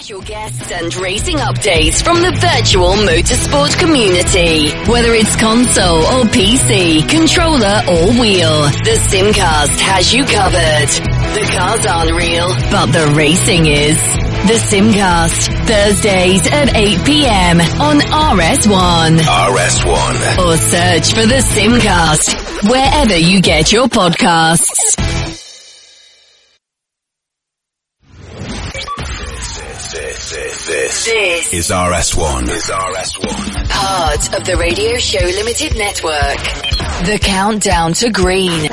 Special guests and racing updates from the virtual motorsport community. Whether it's console or PC, controller or wheel, the Simcast has you covered. The cars aren't real, but the racing is. The Simcast, Thursdays at 8 p.m. on RS1. RS1. Or search for the Simcast wherever you get your podcasts. This is RS1. Part of the Radio Show Limited Network. The Countdown to Green.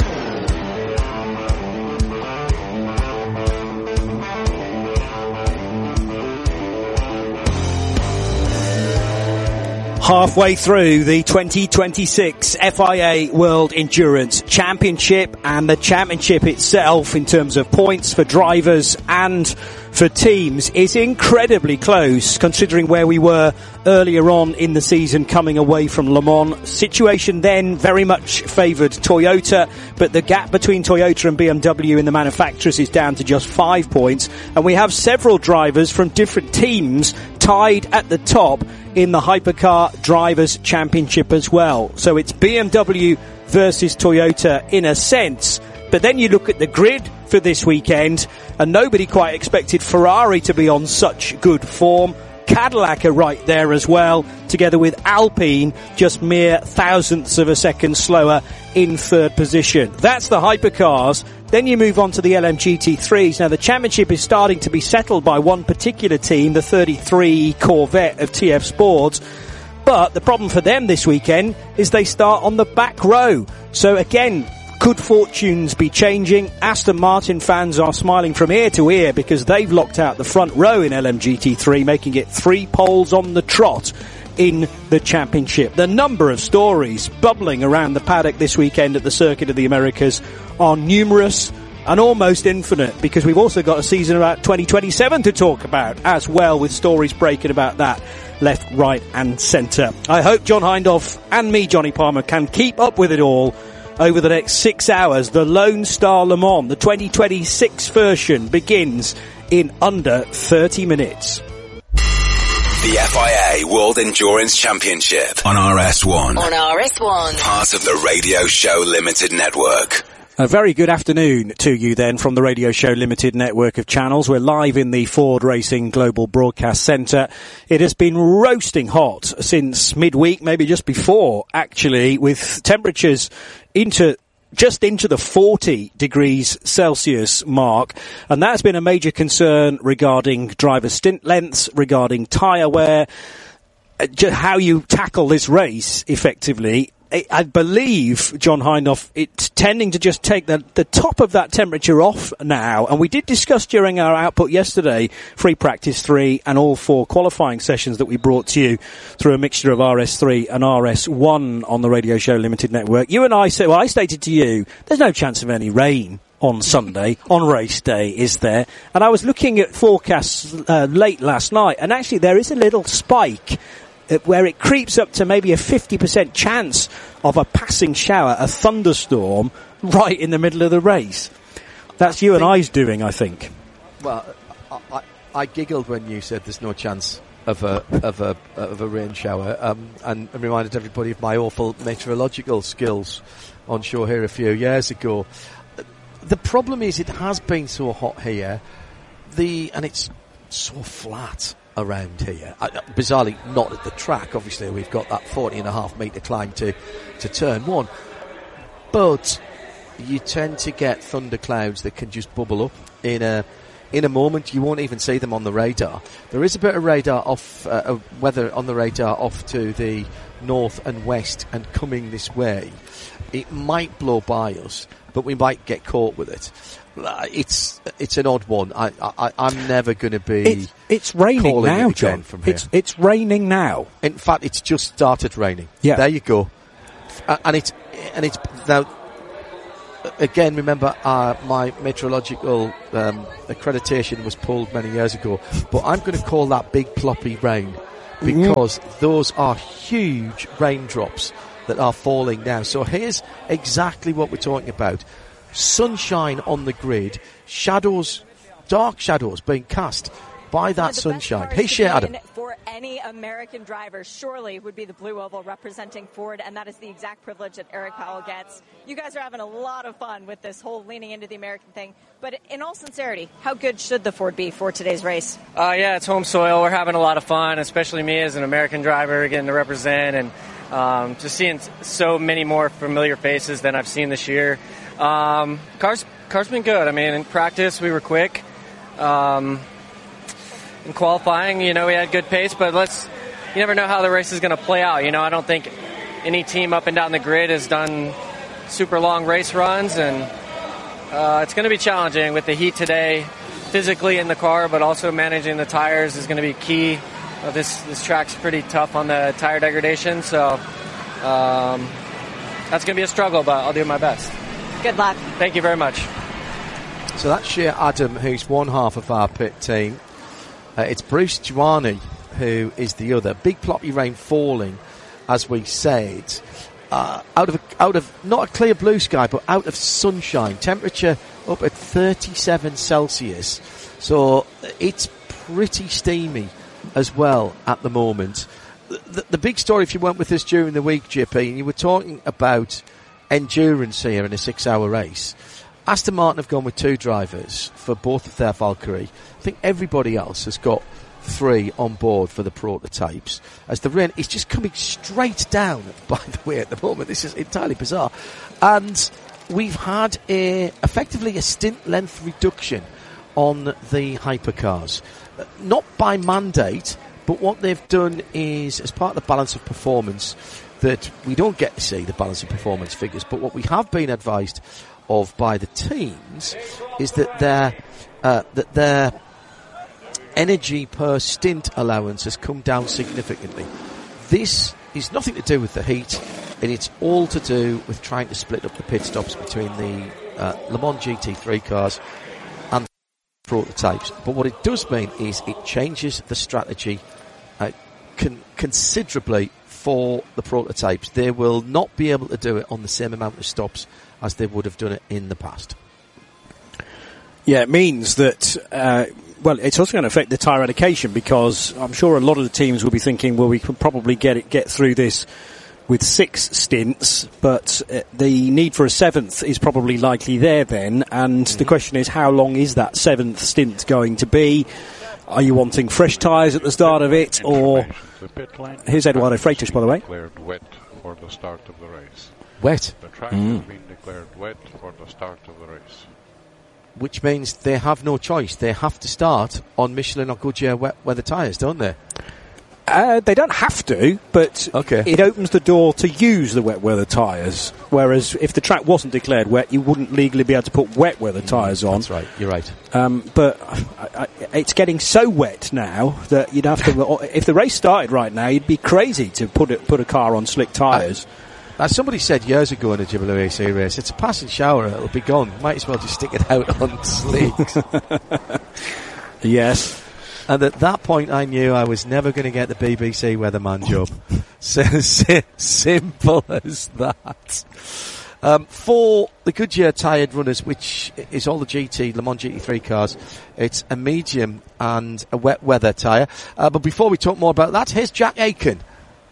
Halfway through the 2026 FIA World Endurance Championship, and the championship itself in terms of points for drivers and for teams is incredibly close considering where we were earlier on in the season coming away from Le Mans. Situation then very much favoured Toyota, but the gap between Toyota and BMW in the manufacturers is down to just 5 points, and we have several drivers from different teams tied at the top in the Hypercar Drivers' Championship as well. So it's BMW versus Toyota in a sense. But then you look at the grid for this weekend, and nobody quite expected Ferrari to be on such good form. Cadillac are right there as well, together with Alpine, just mere thousandths of a second slower in third position. That's the hypercars. Then you move on to the LMGT3s. Now, the championship is starting to be settled by one particular team, the 33 Corvette of TF Sports. But the problem for them this weekend is they start on the back row. So again, could fortunes be changing? Aston Martin fans are smiling from ear to ear because they've locked out the front row in LMGT3, making it 3 poles on the trot in the championship. The number of stories bubbling around the paddock this weekend at the Circuit of the Americas are numerous and almost infinite, because we've also got a season about 2027 to talk about as well, with stories breaking about that left, right and centre. I hope John Hindhaugh and me, Johnny Palmer, can keep up with it all over the next 6 hours. The Lone Star Le Mans, the 2026 version, begins in under 30 minutes. The FIA World Endurance Championship on RS1. On RS1. Part of the Radio Show Limited Network. A very good afternoon to you then from the Radio Show Limited network of channels. We're live in the Ford Racing Global Broadcast Centre. It has been roasting hot since midweek, maybe just before actually, with temperatures just into the 40 degrees Celsius mark. And that's been a major concern regarding driver stint lengths, regarding tyre wear, just how you tackle this race effectively. I believe, John Hindhaugh, it's tending to just take the top of that temperature off now. And we did discuss during our output yesterday, free practice 3 and all 4 qualifying sessions that we brought to you through a mixture of RS3 and RS1 on the Radio Show Limited Network. You and I said, well, I stated to you, there's no chance of any rain on Sunday, on race day, is there? And I was looking at forecasts late last night, and actually there is a little spike where it creeps up to maybe a 50% chance of a passing shower, a thunderstorm, right in the middle of the race. That's you and I's doing, I think. Well, I giggled when you said there's no chance of a rain shower, and reminded everybody of my awful meteorological skills on show here a few years ago. The problem is it has been so hot here, and it's so flat around here. Bizarrely not at the track. Obviously we've got that 40.5 metre climb to turn 1, but you tend to get thunderclouds that can just bubble up in a moment. You won't even see them on the radar. There is a bit of radar off weather on the radar off to the north and west and coming this way. It might blow by us, but we might get caught with it. It's an odd one. I'm never going to be. It's raining now, John. From here. It's raining now. In fact, it's just started raining. Yeah, there you go. And it's now. Again, remember my meteorological accreditation was pulled many years ago, but I'm going to call that big ploppy rain because those are huge raindrops that are falling now. So here's exactly what we're talking about. Sunshine on the grid, shadows, dark shadows being cast by that sunshine. Hey, Shea Adam. For any American driver, surely would be the blue oval representing Ford, and that is the exact privilege that Eric Powell gets. You guys are having a lot of fun with this whole leaning into the American thing, but in all sincerity, how good should the Ford be for today's race? Yeah, it's home soil. We're having a lot of fun, especially me as an American driver getting to represent, and just seeing so many more familiar faces than I've seen this year. Car's been good. I mean, in practice we were quick. In qualifying, we had good pace, but you never know how the race is going to play out. I don't think any team up and down the grid has done super long race runs, and it's going to be challenging with the heat today, physically in the car, but also managing the tires is going to be key. This track's pretty tough on the tire degradation, so that's going to be a struggle, but I'll do my best. Good luck. Thank you very much. So that's Shea Adam, who's one half of our pit team. It's Bruce Giuani, who is the other. Big ploppy rain falling, as we said, out of not a clear blue sky, but out of sunshine. Temperature up at 37 Celsius. So it's pretty steamy as well at the moment. The big story, if you went with us during the week, JP, and you were talking about endurance here in a 6-hour race. Aston Martin have gone with 2 drivers for both of their Valkyrie. I think everybody else has got 3 on board for the prototypes. As the rain is just coming straight down, by the way, at the moment. This is entirely bizarre. And we've had effectively a stint length reduction on the hypercars. Not by mandate, but what they've done is, as part of the balance of performance, that we don't get to see the balance of performance figures, but what we have been advised of by the teams is that their energy per stint allowance has come down significantly. This is nothing to do with the heat, and it's all to do with trying to split up the pit stops between the Le Mans GT3 cars and prototypes. But what it does mean is it changes the strategy considerably for the prototypes. They will not be able to do it on the same amount of stops as they would have done it in the past. Yeah, it means that, it's also going to affect the tyre allocation, because I'm sure a lot of the teams will be thinking, well, we can probably get through this with 6 stints, but the need for a 7th is probably likely there then, and the question is, how long is that 7th stint going to be? Are you wanting fresh tyres at the start of it, or... Here's Eduardo Freitas, by the way. Declared wet for the start of the race. Wet? The track has been declared wet for the start of the race. Which means they have no choice. They have to start on Michelin or Goodyear wet weather tyres, don't they? They don't have to, but it opens the door to use the wet weather tyres. Whereas if the track wasn't declared wet, you wouldn't legally be able to put wet weather tyres on. That's right, you're right. But it's getting so wet now that you'd have to. If the race started right now, you'd be crazy to put a car on slick tyres. As somebody said years ago in a WRC race, it's a pass and shower, it'll be gone. Might as well just stick it out on slicks. Yes. And at that point, I knew I was never going to get the BBC weatherman job. Simple as that. For the Goodyear tired runners, which is all the Le Mans GT3 cars, it's a medium and a wet weather tyre. But before we talk more about that, here's Jack Aitken.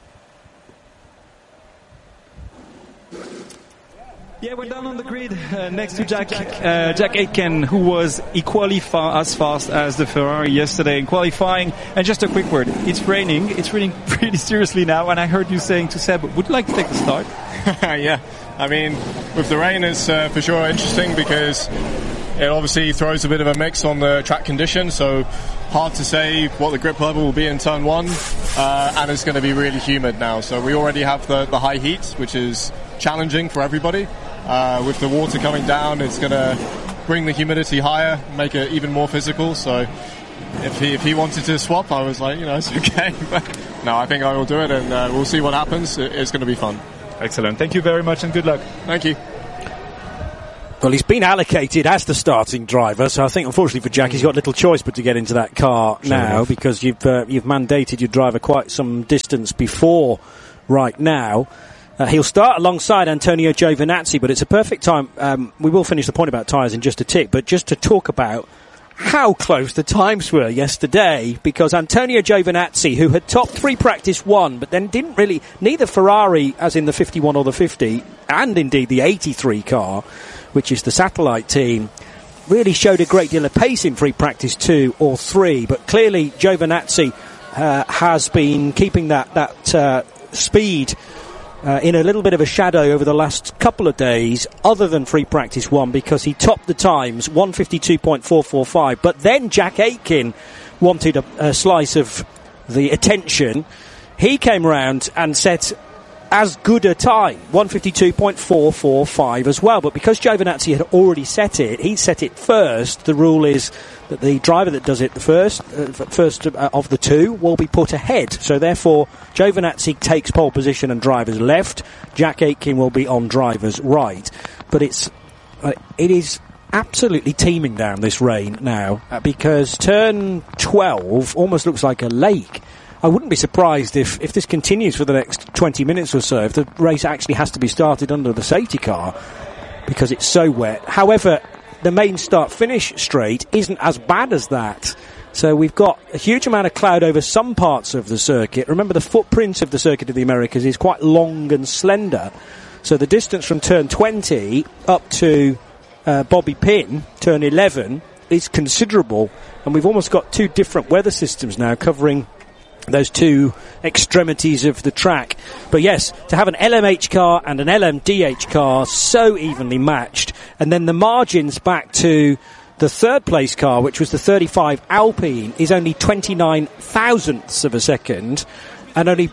Yeah, we're down on the grid next to Jack Aitken, who was equally as fast as the Ferrari yesterday in qualifying. And just a quick word, it's raining pretty seriously now, and I heard you saying to Seb, would you like to take the start? Yeah, I mean, with the rain it's for sure interesting, because it obviously throws a bit of a mix on the track condition, so hard to say what the grip level will be in turn 1, and it's going to be really humid now. So we already have the high heat, which is challenging for everybody. With the water coming down, it's going to bring the humidity higher, make it even more physical. So if he wanted to swap, I was like, it's okay. But no, I think I will do it, and we'll see what happens. It's going to be fun. Excellent. Thank you very much, and good luck. Thank you. Well, he's been allocated as the starting driver, so I think, unfortunately for Jack, he's got little choice but to get into that car now, because you've mandated your driver quite some distance before right now. He'll start alongside Antonio Giovinazzi, but it's a perfect time. We will finish the point about tyres in just a tick, but just to talk about how close the times were yesterday, because Antonio Giovinazzi, who had topped free practice 1, but then neither Ferrari, as in the 51 or the 50, and indeed the 83 car, which is the satellite team, really showed a great deal of pace in free practice 2 or 3, but clearly Giovinazzi has been keeping that speed in a little bit of a shadow over the last couple of days, other than free practice 1, because he topped the times, 152.445, but then Jack Aitken wanted a slice of the attention. He came round and set as good a time, 152.445 as well, but because Giovinazzi had already set it, he set it first. The rule is that the driver that does it the first of the two will be put ahead, so therefore Giovinazzi takes pole position and driver's left, Jack Aitken will be on driver's right. But it is absolutely teeming down, this rain now, because turn 12 almost looks like a lake. I wouldn't be surprised if this continues for the next 20 minutes or so, if the race actually has to be started under the safety car, because it's so wet. However, the main start-finish straight isn't as bad as that. So we've got a huge amount of cloud over some parts of the circuit. Remember, the footprint of the Circuit of the Americas is quite long and slender. So the distance from turn 20 up to Bobby Pin, turn 11, is considerable. And we've almost got two different weather systems now covering those two extremities of the track. But yes, to have an LMH car and an LMDH car so evenly matched, and then the margins back to the third place car, which was the 35 Alpine, is only 29 thousandths of a second, and only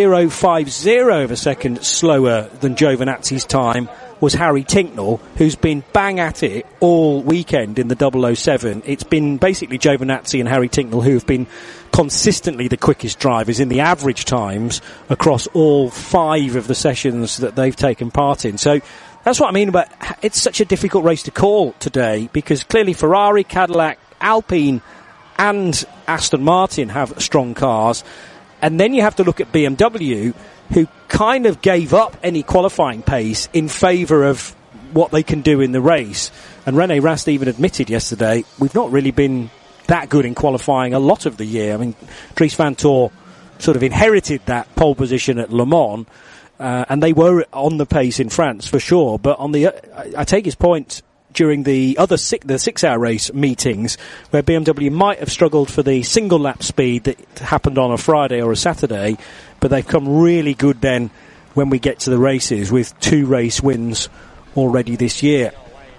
0.050 of a second slower than Giovinazzi's time was Harry Tincknell, who's been bang at it all weekend in the 007. It's been basically Giovinazzi and Harry Tincknell who have been consistently the quickest drivers in the average times across all 5 of the sessions that they've taken part in. So that's what I mean about it's such a difficult race to call today, because clearly Ferrari, Cadillac, Alpine and Aston Martin have strong cars. And then you have to look at BMW, who kind of gave up any qualifying pace in favour of what they can do in the race. And René Rast even admitted yesterday, we've not really been that good in qualifying a lot of the year. I mean, Dries Vanthoor sort of inherited that pole position at Le Mans, and they were on the pace in France for sure. But I take his point during the 6-hour race meetings, where BMW might have struggled for the single lap speed that happened on a Friday or a Saturday, but they've come really good then when we get to the races, with 2 race wins already this year.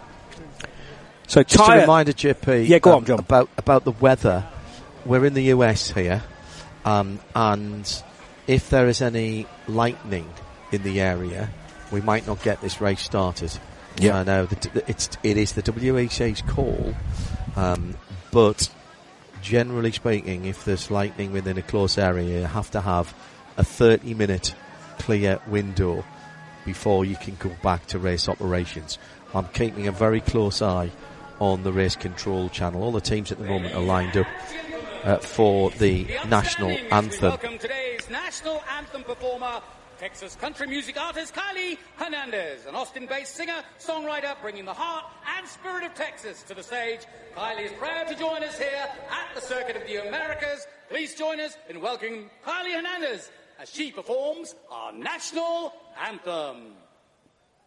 So just a reminder, JP, yeah, go on, John. about the weather. We're in the US here, and if there is any lightning in the area, we might not get this race started. Yeah, I know it is the WEC's call, but generally speaking, if there's lightning within a close area, you have to have a 30-minute clear window before you can go back to race operations. I'm keeping a very close eye on the race control channel. All the teams at the moment are lined up for the national anthem. Welcome today's national anthem performer, Texas country music artist Kylie Hernandez, an Austin-based singer, songwriter, bringing the heart and spirit of Texas to the stage. Kylie is proud to join us here at the Circuit of the Americas. Please join us in welcoming Kylie Hernandez as she performs our national anthem.